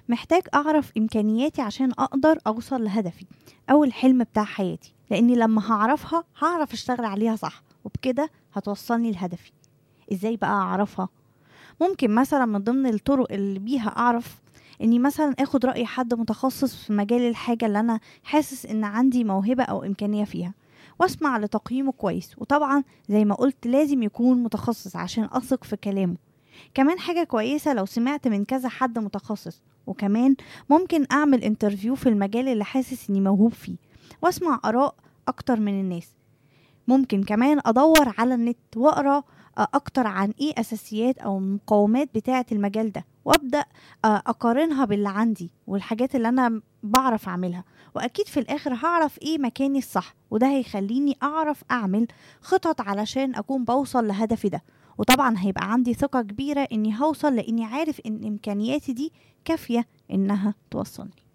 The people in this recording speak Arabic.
محتاج أعرف إمكانياتي عشان أقدر أوصل لهدفي أو الحلم بتاع حياتي، لأني لما هعرفها هعرف أشتغل عليها صح، وبكده هتوصلني لهدفي. إزاي بقى أعرفها؟ ممكن مثلا من ضمن الطرق اللي بيها أعرف إني مثلا أخد رأي حد متخصص في مجال الحاجة اللي أنا حاسس إن عندي موهبة أو إمكانية فيها، واسمع لتقييمه كويس. وطبعا زي ما قلت لازم يكون متخصص عشان أثق في كلامه. كمان حاجة كويسة لو سمعت من كذا حد متخصص. وكمان ممكن أعمل انترفيو في المجال اللي حاسس إني موهوب فيه، واسمع آراء أكتر من الناس. ممكن كمان أدور على النت وأقرأ أكتر عن إيه أساسيات أو المقومات بتاعة المجال ده، وأبدأ أقارنها باللي عندي والحاجات اللي أنا بعرف أعملها. وأكيد في الآخر هعرف إيه مكاني الصح، وده هيخليني أعرف أعمل خطط علشان أكون بوصل لهدفي ده. وطبعا هيبقى عندي ثقة كبيرة إني هوصل، لإني عارف إن إمكانياتي دي كافية إنها توصلني.